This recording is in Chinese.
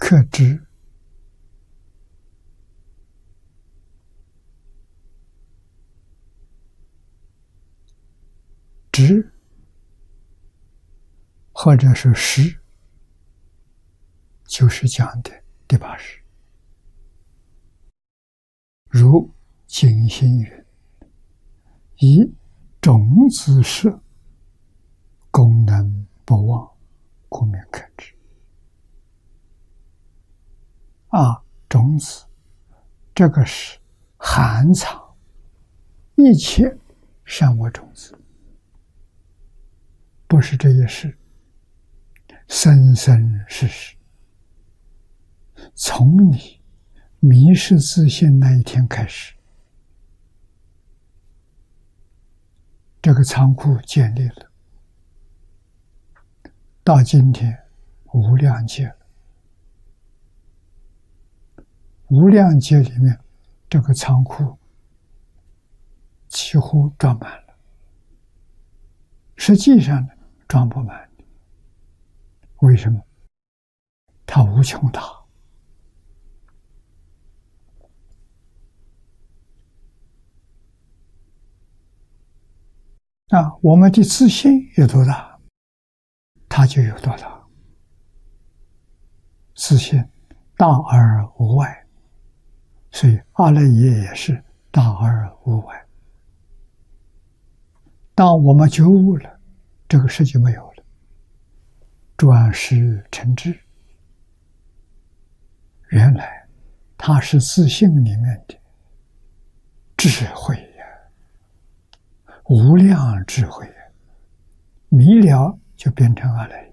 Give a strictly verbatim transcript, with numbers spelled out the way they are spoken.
克知，知或者是识，就是讲的第八识。如经行云：以种子识，功能不忘，故名克知。啊，种子，这个是含藏一切善恶种子，不是这一世，生生世世，从你迷失自信那一天开始，这个仓库建立了，到今天无量劫了。无量劫里面，这个仓库几乎装满了，实际上呢，装不满。为什么？它无穷大。啊，我们的自信有多大，它就有多大。自信大而无外，所以阿赖耶也是大而无外。当我们觉悟了，这个事就没有了，转识成智。原来它是自信里面的智慧呀，无量智慧呀，迷了就变成阿赖耶。